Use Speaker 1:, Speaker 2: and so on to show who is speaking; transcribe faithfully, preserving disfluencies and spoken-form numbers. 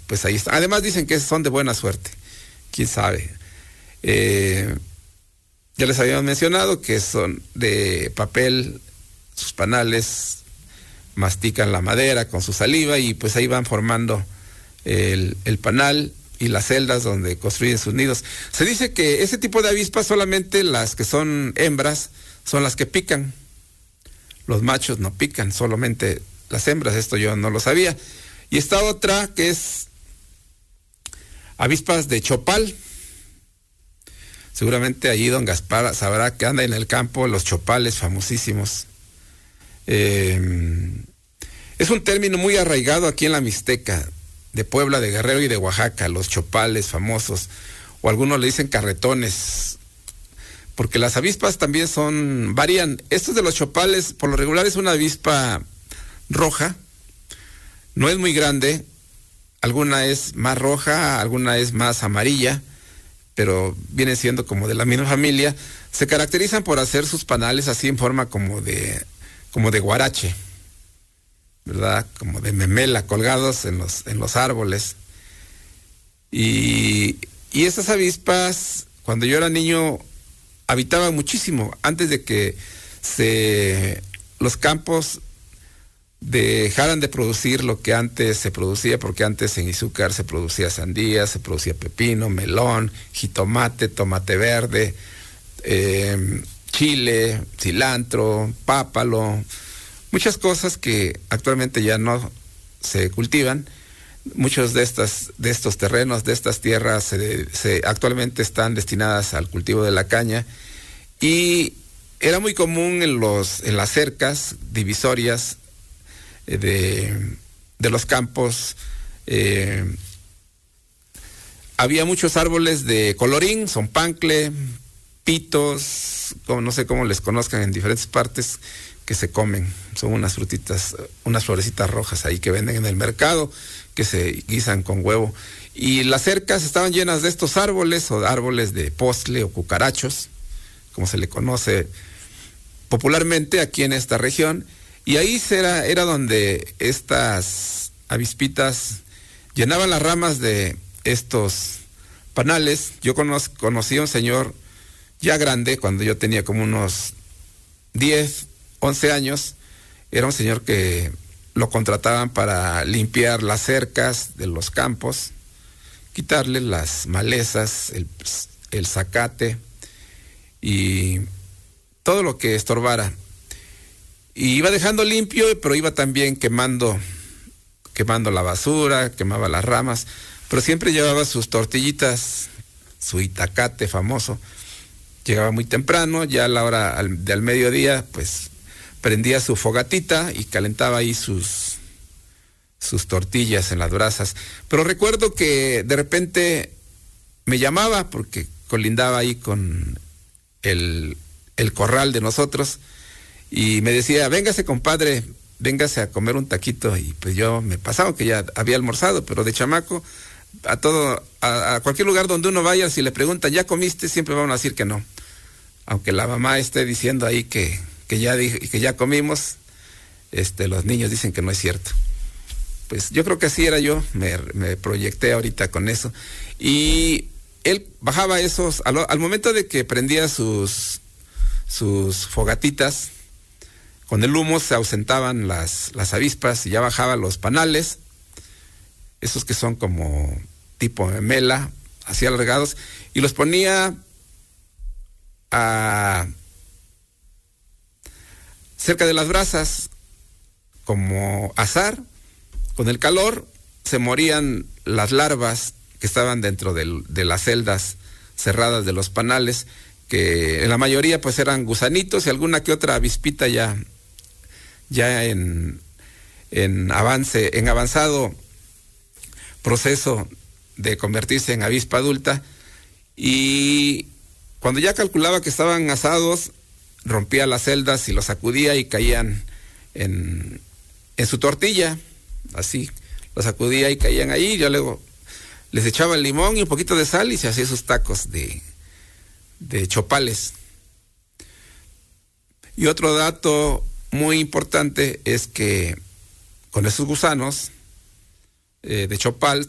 Speaker 1: pues ahí está. Además dicen que son de buena suerte, quién sabe. Eh, ya les habíamos mencionado que son de papel, sus panales, mastican la madera con su saliva y pues ahí van formando el, el panal y las celdas donde construyen sus nidos. Se dice que ese tipo de avispas, solamente las que son hembras son las que pican. Los machos no pican, solamente las hembras. Esto yo no lo sabía. Y está otra que es avispas de chopal. Seguramente allí don Gaspar sabrá que anda en el campo los chopales famosísimos. Eh, es un término muy arraigado aquí en la Mixteca, de Puebla, de Guerrero y de Oaxaca, los chopales famosos, o algunos le dicen carretones, porque las avispas también son, varían. Estos de los chopales, por lo regular es una avispa roja, no es muy grande, alguna es más roja, alguna es más amarilla, pero viene siendo como de la misma familia. Se caracterizan por hacer sus panales así en forma como de, como de guarache, ¿verdad? Como de memela, colgados en los, en los árboles. Y, y esas avispas, cuando yo era niño, habitaban muchísimo, antes de que se, los campos dejaran de producir lo que antes se producía, porque antes en Izúcar se producía sandía, se producía pepino, melón, jitomate, tomate verde, eh, chile, cilantro, pápalo, muchas cosas que actualmente ya no se cultivan. Muchos de estas, de estos terrenos, de estas tierras, se, se, actualmente están destinadas al cultivo de la caña, y era muy común en los, en las cercas divisorias de, de los campos. Eh, había muchos árboles de colorín, zompancle, pitos, como, no sé cómo les conozcan en diferentes partes, que se comen. Son unas frutitas, unas florecitas rojas ahí que venden en el mercado, que se guisan con huevo. Y las cercas estaban llenas de estos árboles, o árboles de postle o cucarachos, como se le conoce popularmente aquí en esta región. Y ahí era, era donde estas avispitas llenaban las ramas de estos panales. Yo cono- conocí a un señor ya grande, cuando yo tenía como unos diez, once años. Era un señor que lo contrataban para limpiar las cercas de los campos, quitarle las malezas, el, el zacate y todo lo que estorbara. Y iba dejando limpio, pero iba también quemando, quemando la basura, quemaba las ramas, pero siempre llevaba sus tortillitas, su itacate famoso. Llegaba muy temprano, ya a la hora al, de al mediodía, pues prendía su fogatita y calentaba ahí sus, sus tortillas en las brasas. Pero recuerdo que de repente me llamaba, porque colindaba ahí con el, el corral de nosotros, y me decía: véngase, compadre, véngase a comer un taquito. Y pues yo me pasaba, que ya había almorzado, pero de chamaco, a todo, a, a cualquier lugar donde uno vaya, si le preguntan: ¿ya comiste?, siempre van a decir que no. Aunque la mamá esté diciendo ahí que, que, ya, que ya comimos, este, los niños dicen que no es cierto. Pues yo creo que así era yo, me, me proyecté ahorita con eso. Y él bajaba esos, al, al momento de que prendía sus, sus fogatitas, con el humo se ausentaban las, las avispas, y ya bajaba los panales, esos que son como tipo memela, así alargados, y los ponía a cerca de las brasas, como azar. Con el calor se morían las larvas que estaban dentro del, de las celdas cerradas de los panales, que en la mayoría pues eran gusanitos y alguna que otra avispita ya, ya en, en avance, en avanzado proceso de convertirse en avispa adulta. Y cuando ya calculaba que estaban asados, rompía las celdas y los sacudía y caían en, en su tortilla, así, los sacudía y caían ahí. Yo luego les echaba el limón y un poquito de sal y se hacía sus tacos de, de chopales. Y otro dato muy importante es que con esos gusanos eh, de chopal